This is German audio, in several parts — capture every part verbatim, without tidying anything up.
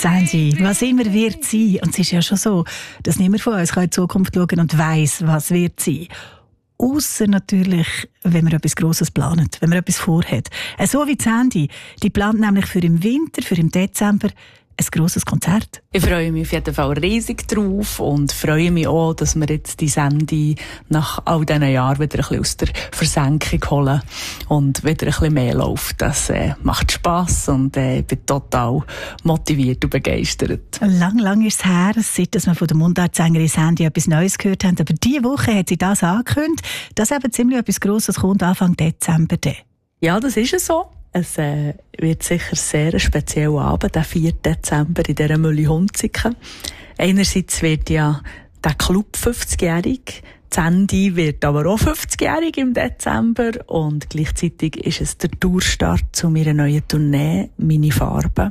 Sandy, was immer wird sein. Und es ist ja schon so, dass niemand von uns in die Zukunft schauen und weiss, was wird sein. Ausser natürlich, wenn man etwas Grosses plant, wenn man etwas vorhat. So wie Sandy, die plant nämlich für im Winter, für im Dezember, ein grosses Konzert. Ich freue mich auf jeden Fall riesig drauf und freue mich auch, dass wir jetzt die Sandy nach all diesen Jahren wieder ein bisschen aus der Versenkung holen und wieder ein bisschen mehr läuft. Das äh, macht Spass und äh, ich bin total motiviert und begeistert. Lang, lang ist es her, seit dass wir von der Mundartsängerin Sandy etwas Neues gehört haben. Aber diese Woche hat sie das angekündigt, dass eben ziemlich etwas Grosses kommt Anfang Dezember. Ja, das ist es so. Es äh, wird sicher sehr ein spezieller Abend, der vierten Dezember in dieser Mülli-Hunziken. Einerseits wird ja der Club fünfzigjährig, Sandy wird aber auch fünfzigjährig im Dezember und gleichzeitig ist es der Tourstart zu meiner neuen Tournee «Meine Farben».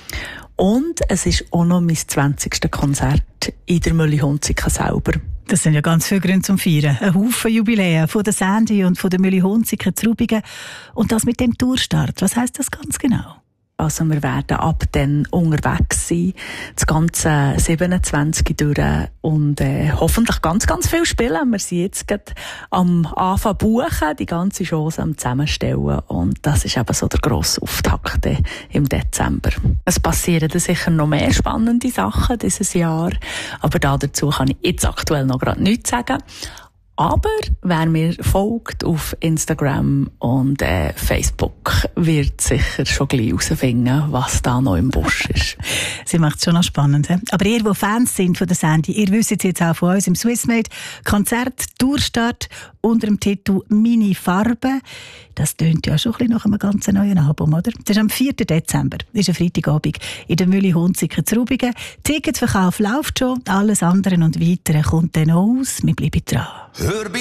Und es ist auch noch mein zwanzigste Konzert in der Mülli-Hunziken selber. Das sind ja ganz viele Gründe zum Feiern. Ein Haufen Jubiläen von der Sandy und von der Mülli-Hunziken zu Rubigen. Und das mit dem Tourstart, was heisst das ganz genau? Also wir werden ab dann unterwegs sein, das ganze siebenundzwanzig durch und äh, hoffentlich ganz, ganz viel spielen. Wir sind jetzt gerade am Anfang buchen, die ganze Chance am Zusammenstellen und das ist eben so der grosse Auftakt im Dezember. Es passieren dann sicher noch mehr spannende Sachen dieses Jahr, aber da dazu kann ich jetzt aktuell noch gerade nichts sagen. Aber wer mir folgt auf Instagram und äh, Facebook, wird sicher schon gleich herausfinden, was da noch im Busch ist. Sie macht es schon noch spannend. He? Aber ihr, die Fans sind von der Sandy, ihr wisst es jetzt auch von uns im Swissmade Konzert Tourstart unter dem Titel «Meine Farben». Das tönt ja schon ein bisschen nach einem ganz neuen Album, oder? Das ist am vierten Dezember, das ist ein Freitagabend, in der Mülli-Hunziken zu Rubigen. Ticketverkauf läuft schon, alles andere und Weitere kommt dann aus. Wir bleiben dran.